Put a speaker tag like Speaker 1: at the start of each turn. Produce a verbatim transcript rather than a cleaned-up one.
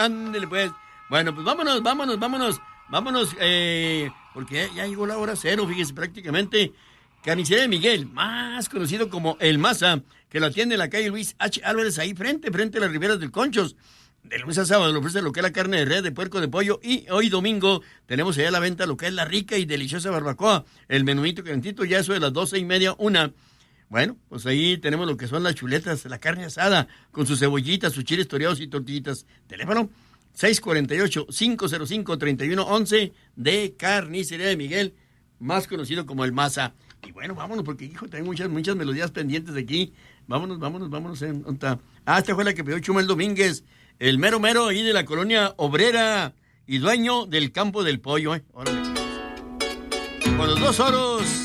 Speaker 1: Ándale, pues. Bueno, pues vámonos, vámonos, vámonos, vámonos, eh, porque ya, ya llegó la hora cero, fíjese, prácticamente. Carnicería de Miguel, más conocido como El Maza, que lo atiende en la calle Luis H. Álvarez, ahí frente, frente a las riberas del Conchos. De lunes a sábado le ofrece lo que es la carne de res, de puerco, de pollo, y hoy domingo tenemos allá a la venta lo que es la rica y deliciosa barbacoa, el menuito calentito, ya eso de las doce y media, una. Bueno, pues ahí tenemos lo que son las chuletas, la carne asada, con sus cebollitas, sus chiles toreados y tortillitas. Teléfono seis cuatro ocho, cinco cero cinco, tres uno uno uno de Carnicería de Miguel, más conocido como El Maza. Y bueno, vámonos, porque hijo, tengo muchas, muchas melodías pendientes de aquí. Vámonos, vámonos, vámonos. En, ah, esta fue la que pidió Chumel Domínguez, el mero mero ahí de la colonia obrera y dueño del campo del pollo, ¿eh? Órale. Con los dos oros.